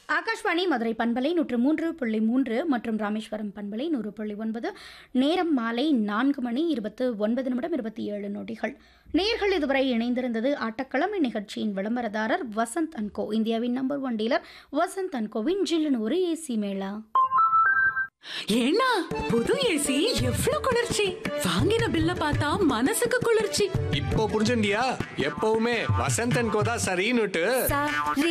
ஆகாஷ்வாணி மதுரை பண்பலை 103.3 மற்றும் ராமேஸ்வரம் பண்பலை 100.9. நேரம் மாலை 4:29:27. நேர்கள் இதுவரை இணைந்திருந்தது ஆட்டக்களம் நிகழ்ச்சியின் விளம்பரதாரர் வசந்த் அண்ட் கோ, இந்தியாவின் number 1 dealer Vasanth and CoWIN ஜில்லுன்னு ஒரு ஏசி மேளா. ஏன்னா புது ஏசி எவ்வளவு குளிர்ச்சி! வாங்கின பில்ல பார்த்தா மனசுக்கு குளிர்ச்சி. இப்போ புரிஞ்சுண்டியா? எப்பவுமே வசந்த் அண்ட் கோ தான் சரின்னுட்டு.